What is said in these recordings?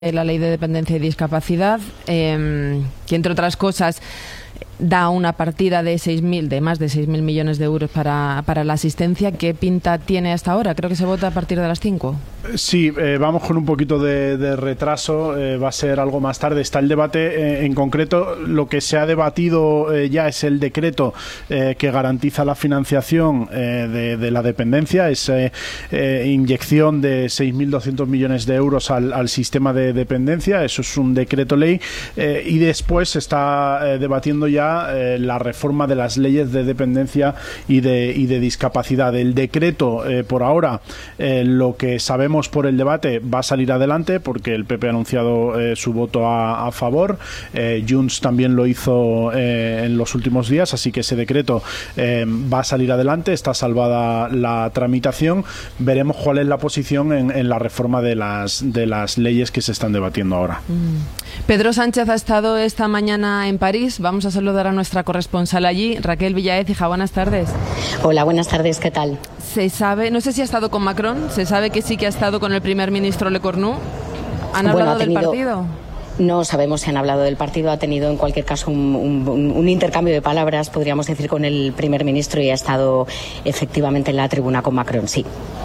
la Ley de Dependencia y Discapacidad, que entre otras cosas da una partida de más de 6.000 millones de euros para la asistencia. ¿Qué pinta tiene hasta ahora? Creo que se vota a partir de las 5. Sí, vamos con un poquito de retraso, va a ser algo más tarde. Está el debate, en concreto lo que se ha debatido ya es el decreto que garantiza la financiación de la dependencia, es inyección de 6.200 millones de euros al sistema de dependencia. Eso es un decreto ley, y después se está debatiendo ya la reforma de las leyes de dependencia y de discapacidad. El decreto, por ahora, lo que sabemos por el debate, va a salir adelante porque el PP ha anunciado su voto a favor. Junts también lo hizo en los últimos días, así que ese decreto va a salir adelante. Está salvada la tramitación. Veremos cuál es la posición en la reforma de las leyes que se están debatiendo ahora. Pedro Sánchez ha estado esta mañana en París. Vamos a saludar a nuestra corresponsal allí, Raquel Villaécija. Buenas tardes. Hola, buenas tardes, ¿qué tal? Se sabe, no sé si ha estado con Macron, se sabe que sí que ha estado con el primer ministro Lecornu. ¿Han hablado del partido? No sabemos si han hablado del partido. Ha tenido en cualquier caso un intercambio de palabras, podríamos decir, con el primer ministro, y ha estado efectivamente en la tribuna con Macron, sí.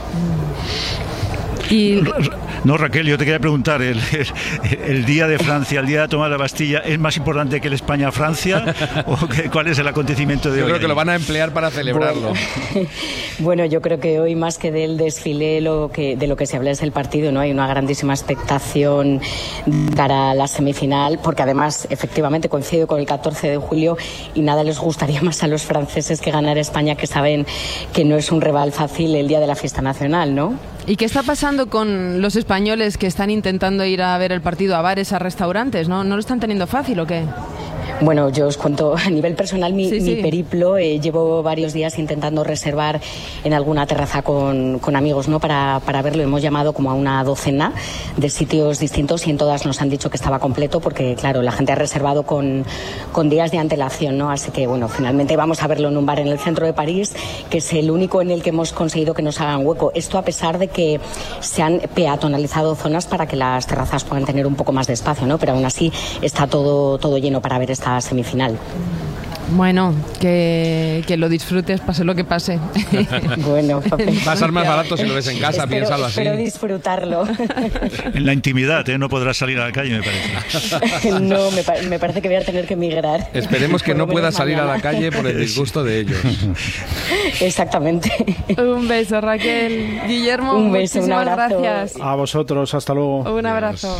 No, Raquel, yo te quería preguntar, el día de Francia, el día de la toma de la Bastilla, ¿es más importante que el España-Francia? ¿O cuál es el acontecimiento de hoy? Yo creo que lo van a emplear para celebrarlo. Bueno, yo creo que hoy, más que del desfile, de lo que se habla es del partido, ¿no? Hay una grandísima expectación para la semifinal, porque además, efectivamente, coincide con el 14 de julio y nada les gustaría más a los franceses que ganar España, que saben que no es un rival fácil el día de la fiesta nacional, ¿no? ¿Y qué está pasando con los españoles que están intentando ir a ver el partido a bares, a restaurantes? ¿No lo están teniendo fácil o qué? Bueno, yo os cuento a nivel personal mi periplo. Llevo varios días intentando reservar en alguna terraza con amigos, ¿no? Para verlo. Hemos llamado como a una docena de sitios distintos y en todas nos han dicho que estaba completo porque, claro, la gente ha reservado con días de antelación, ¿no? Así que, bueno, finalmente vamos a verlo en un bar en el centro de París, que es el único en el que hemos conseguido que nos hagan hueco. Esto a pesar de que se han peatonalizado zonas para que las terrazas puedan tener un poco más de espacio, ¿no? Pero aún así está todo lleno para ver esta semifinal. Bueno, que lo disfrutes, pase lo que pase. Bueno, va a ser más barato si lo ves en casa, piénsalo así. Espero disfrutarlo. En la intimidad, no podrás salir a la calle, me parece. No, me parece que voy a tener que emigrar. Esperemos que no puedas salir a la calle por el disgusto de ellos. Exactamente. Un beso, Raquel. Guillermo, un beso, muchísimas un abrazo. gracias. A vosotros, hasta luego. Un abrazo.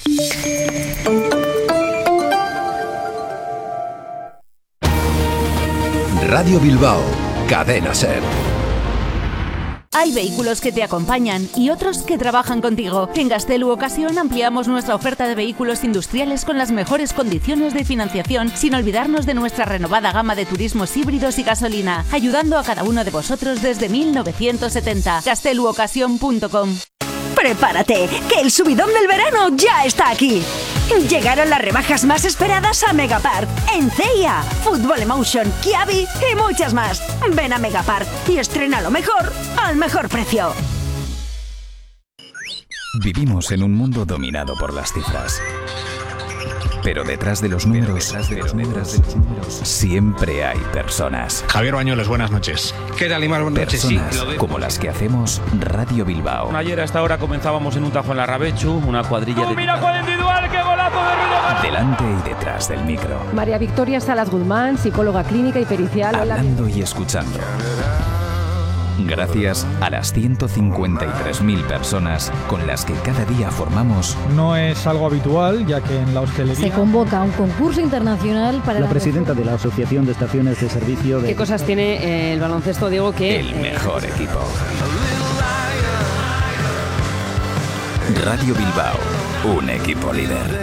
Radio Bilbao, Cadena SER. Hay vehículos que te acompañan y otros que trabajan contigo. En Gastelu Ocasión ampliamos nuestra oferta de vehículos industriales con las mejores condiciones de financiación, sin olvidarnos de nuestra renovada gama de turismos híbridos y gasolina, ayudando a cada uno de vosotros desde 1970. gasteluocasión.com. Prepárate, que el subidón del verano ya está aquí. Llegaron las rebajas más esperadas a Megapark, en CIA, Fútbol Emotion, Kiabi y muchas más. Ven a Megapark y estrena lo mejor al mejor precio. Vivimos en un mundo dominado por las cifras. Pero detrás de los números, siempre hay personas. Javier Bañuelos, buenas noches. ¿Qué tal, Imar? Buenas noches. Personas como las que hacemos Radio Bilbao. Ayer a esta hora comenzábamos en un tajo en la Rabechu, una cuadrilla de... ¡Mira cuál individual! ¡Qué golazo de Ruido! Delante y detrás del micro. María Victoria Salas Guzmán, psicóloga clínica y pericial. Hablando y escuchando. Gracias a las 153.000 personas con las que cada día formamos. No es algo habitual, ya que en la hostelería... Se convoca un concurso internacional para... La presidenta de la Asociación de Estaciones de Servicio de... ¿Qué cosas tiene el baloncesto, Diego? Que el mejor equipo. Radio Bilbao, un equipo líder.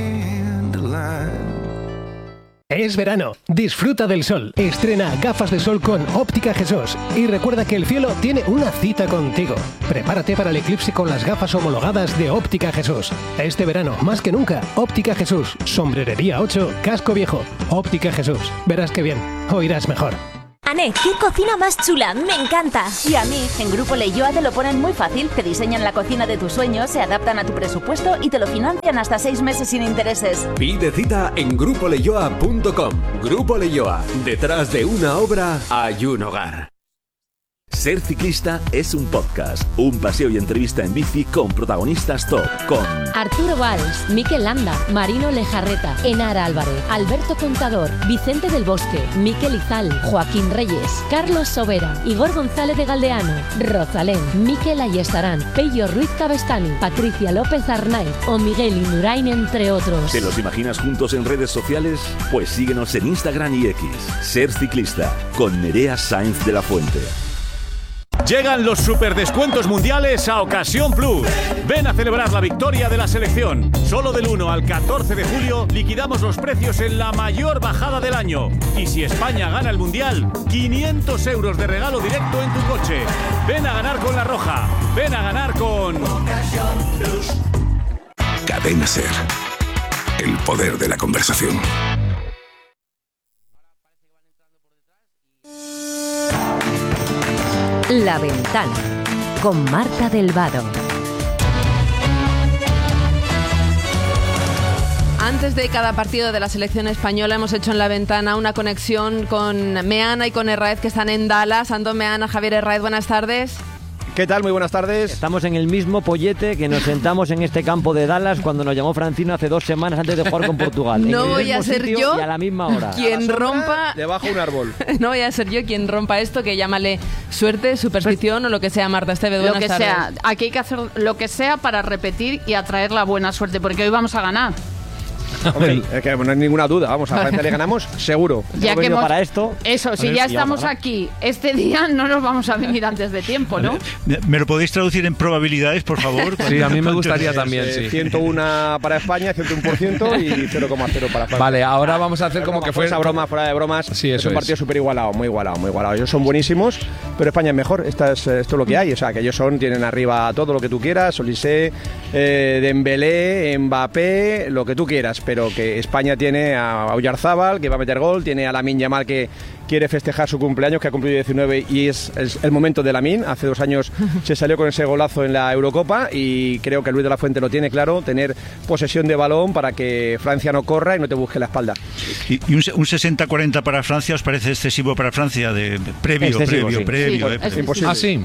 Es verano, disfruta del sol, estrena gafas de sol con Óptica Jesús y recuerda que el cielo tiene una cita contigo. Prepárate para el eclipse con las gafas homologadas de Óptica Jesús. Este verano, más que nunca, Óptica Jesús, Sombrerería 8, Casco Viejo. Óptica Jesús, verás que bien, oirás mejor. Ané, qué cocina más chula, me encanta. Y a mí, en Grupo Leioa te lo ponen muy fácil. Te diseñan la cocina de tus sueños, se adaptan a tu presupuesto y te lo financian hasta 6 meses sin intereses. Pide cita en grupoleioa.com. Grupo Leioa, detrás de una obra hay un hogar. Ser ciclista es un podcast, un paseo y entrevista en bici con protagonistas top, con Arturo Valls, Mikel Landa, Marino Lejarreta, Enara Álvarez, Alberto Contador, Vicente del Bosque, Mikel Izal, Joaquín Reyes, Carlos Sobera, Igor González de Galdeano, Rosalén, Mikel Ayestarán, Pello Ruiz Cabestani, Patricia López Arnaiz o Miguel Indurain, entre otros. ¿Te los imaginas juntos en redes sociales? Pues síguenos en Instagram y X. Ser ciclista con Nerea Sainz de la Fuente. Llegan los superdescuentos mundiales a Ocasión Plus. Ven a celebrar la victoria de la selección. Solo del 1 al 14 de julio liquidamos los precios en la mayor bajada del año. Y si España gana el mundial, 500 euros de regalo directo en tu coche. Ven a ganar con La Roja. Ven a ganar con Ocasión Plus. Cadena Ser. El poder de la conversación. La Ventana, con Marta del Vado. Antes de cada partido de la selección española hemos hecho en La Ventana una conexión con Meana y con Herráez, que están en Dallas. Antón Meana, Javier Herráez, buenas tardes. ¿Qué tal? Muy buenas tardes. Estamos en el mismo pollete que nos sentamos en este campo de Dallas cuando nos llamó Francino hace 2 semanas antes de jugar con Portugal. No voy a ser yo y a la misma hora. Quien rompa... Debajo de un árbol. No voy a ser yo quien rompa esto, que llámale suerte, superstición o lo que sea. Marta Esteve, buenas tardes. Lo que sea. Aquí hay que hacer lo que sea para repetir y atraer la buena suerte, porque hoy vamos a ganar. Okay. Es que no hay ninguna duda, vamos, a Francia le ganamos seguro. Ya que hemos, para esto. Eso, si ya estamos aquí este día, no nos vamos a venir antes de tiempo, ¿no? ¿Me lo podéis traducir en probabilidades, por favor? Sí, a mí me gustaría también, sí. 101 para España, 101% y 0,0 para Francia. Vale, ahora vamos a hacer como que fue esa broma, fuera de bromas. Sí, es un partido súper igualado, muy igualado, muy igualado. Ellos son buenísimos, pero España es mejor. Esto es lo que hay. O sea, que ellos tienen arriba todo lo que tú quieras, Olise, Dembélé, Mbappé, lo que tú quieras, pero que España tiene a Oyarzábal, que va a meter gol, tiene a Lamine Yamal, que quiere festejar su cumpleaños, que ha cumplido 19 y es el momento de Lamine. Hace 2 años se salió con ese golazo en la Eurocopa y creo que Luis de la Fuente lo tiene claro, tener posesión de balón para que Francia no corra y no te busque la espalda. ¿Y un 60-40 para Francia os parece excesivo para Francia? Previo. Es imposible. Ah, sí.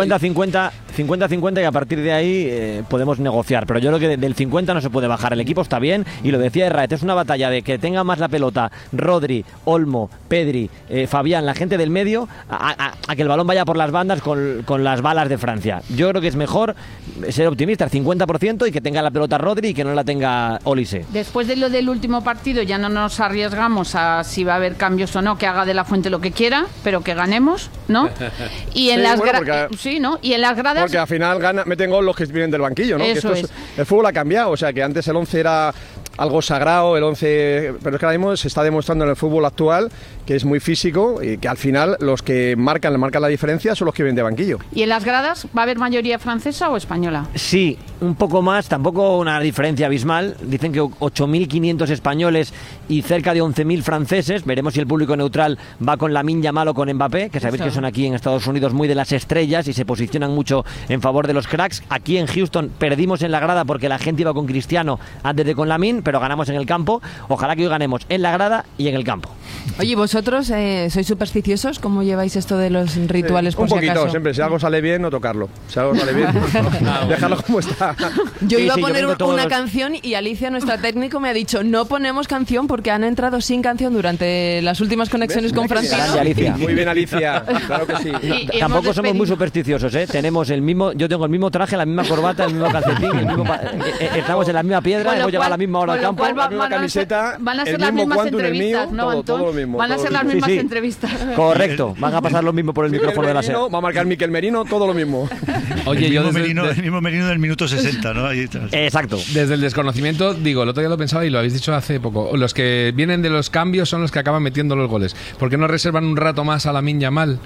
50-50 y a partir de ahí podemos negociar, pero yo creo que del 50 no se puede bajar. El equipo está bien y lo decía Herráez, es una batalla de que tenga más la pelota Rodri, Olmo, Pedri, Fabián, la gente del medio, a que el balón vaya por las bandas con las balas de Francia. Yo creo que es mejor ser optimista, el 50%, y que tenga la pelota Rodri y que no la tenga Olise. Después de lo del último partido ya no nos arriesgamos a si va a haber cambios o no, que haga de la Fuente lo que quiera, pero que ganemos, ¿no? Y en las ¿no? Y en las gradas, porque al final meten gol los que vienen del banquillo, ¿no? Eso que el fútbol ha cambiado, o sea que antes el 11 era algo sagrado, el 11, pero es que ahora mismo se está demostrando en el fútbol actual que es muy físico y que al final los que marcan la diferencia son los que vienen de banquillo. ¿Y en las gradas va a haber mayoría francesa o española? Sí, un poco más, tampoco una diferencia abismal. Dicen que 8.500 españoles y cerca de 11.000 franceses. Veremos si el público neutral va con Lamine Yamal o con Mbappé, que sabéis que son aquí en Estados Unidos muy de las estrellas y se posicionan mucho en favor de los cracks. Aquí en Houston perdimos en la grada porque la gente iba con Cristiano antes de con Lamine, pero ganamos en el campo. Ojalá que hoy ganemos en la grada y en el campo. Oye, ¿vosotros sois supersticiosos? ¿Cómo lleváis esto de los rituales? Un poquito, siempre. Si algo sale bien, no tocarlo. Si algo sale bien, dejarlo como está. Yo iba a poner una canción y Alicia, nuestra técnico, me ha dicho no ponemos canción porque han entrado sin canción durante las últimas conexiones con Francino. Muy bien, Alicia. Claro que sí. Tampoco somos muy supersticiosos, ¿eh? Tenemos yo tengo el mismo traje, la misma corbata, el mismo calcetín, estamos en la misma piedra, hemos llegado a la misma hora al campo, la misma camiseta, van a ser las mismas entrevistas, ¿no, Antón? Van a ser las mismas entrevistas. Correcto, van a pasar lo mismo por el micrófono de la SER. Va a marcar Mikel Merino, todo lo mismo. Oye, el mismo Merino del minuto 60, ¿no? Ahí está. Exacto. Desde el desconocimiento, digo, el otro día lo pensaba y lo habéis dicho hace poco, los que vienen de los cambios son los que acaban metiendo los goles. ¿Por qué no reservan un rato más a Lamine Yamal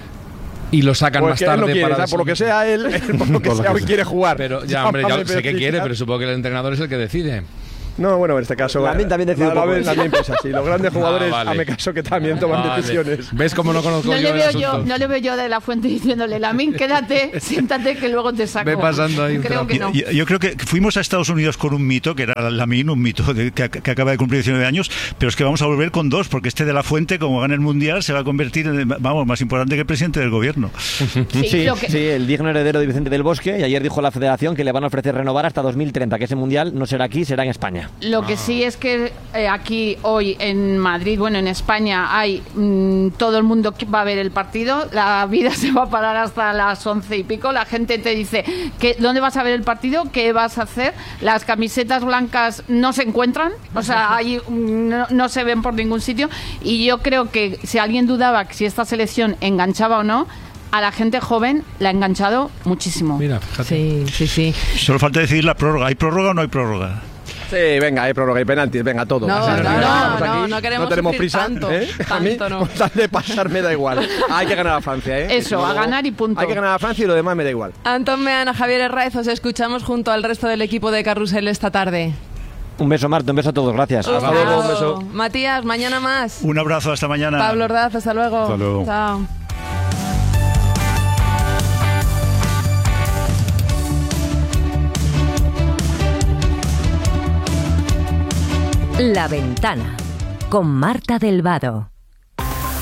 y lo sacan más tarde? Él no quiere, por lo que sea él, por lo que sea hoy quiere jugar. Pero ya, hombre, ya sé que quiere, pero supongo que el entrenador es el que decide. No, bueno, en este caso... Lamin también decide un poco. También piensa así. Los grandes jugadores, vale. hazme caso, que también toman decisiones. ¿Ves cómo no conozco No yo el asunto? No le veo yo de la Fuente diciéndole, Lamin, quédate, siéntate que luego te saco. Ve pasando ahí un Creo que no. Yo creo que fuimos a Estados Unidos con un mito, que era Lamin, un mito que acaba de cumplir 19 años, pero es que vamos a volver con 2, porque este de la Fuente, como gana el Mundial, se va a convertir en, más importante que el presidente del gobierno. Sí, el digno heredero de Vicente del Bosque, y ayer dijo la Federación que le van a ofrecer renovar hasta 2030, que ese Mundial no será aquí, será en España. Lo que sí es que aquí hoy en Madrid, bueno, en España hay todo el mundo que va a ver el partido, la vida se va a parar hasta las 11 y pico, la gente te dice ¿dónde vas a ver el partido? ¿Qué vas a hacer? Las camisetas blancas no se encuentran, o sea, ahí no se ven por ningún sitio, y yo creo que si alguien dudaba si esta selección enganchaba o no, a la gente joven la ha enganchado muchísimo. Mira, fíjate. Sí. Solo falta decidir la prórroga. ¿Hay prórroga o no hay prórroga? Sí, venga, hay prórroga y penaltis, venga, todo. No queremos no tenemos prisa, tanto, A mí, no. con tal de pasar me da igual. Hay que ganar a Francia, Eso, a ganar y punto. Hay que ganar a Francia y lo demás me da igual. Antón Meana, Javier Herráez, os escuchamos junto al resto del equipo de Carrusel esta tarde. Un beso, Marta, un beso a todos, gracias. Hasta luego, un beso. Matías, mañana más. Un abrazo, hasta mañana. Pablo Ordaz, hasta luego. Hasta luego. Chao. La Ventana con Marta del Vado.